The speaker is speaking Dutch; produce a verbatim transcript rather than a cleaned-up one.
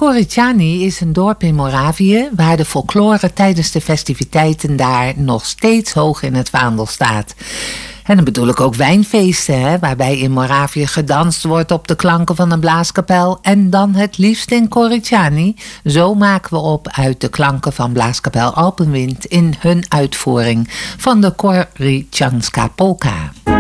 Corricani is een dorp in Moravië waar de folklore tijdens de festiviteiten daar nog steeds hoog in het vaandel staat. En dan bedoel ik ook wijnfeesten, hè, waarbij in Moravië gedanst wordt op de klanken van een blaaskapel en dan het liefst in Corricani. Zo maken we op uit de klanken van Blaaskapel Alpenwind in hun uitvoering van de Corricjanska polka.